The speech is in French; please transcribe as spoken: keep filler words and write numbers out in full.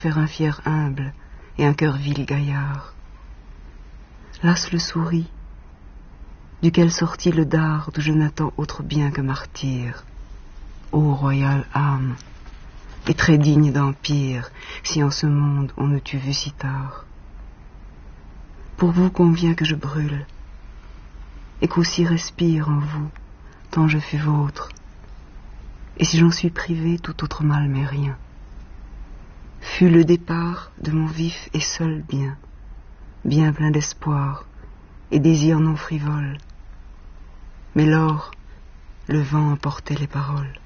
faire un fier humble et un cœur vil gaillard. Lasse le sourit, duquel sortit le dard d'où je n'attends autre bien que martyr. Ô royale âme, et très digne d'empire, si en ce monde on ne t'eût vu si tard. Pour vous convient que je brûle, et qu'aussi respire en vous, tant je fus vôtre, et si j'en suis privé, tout autre mal m'est rien. Fut le départ de mon vif et seul bien, bien plein d'espoir et désirs non frivoles. Mais lors, le vent emportait les paroles.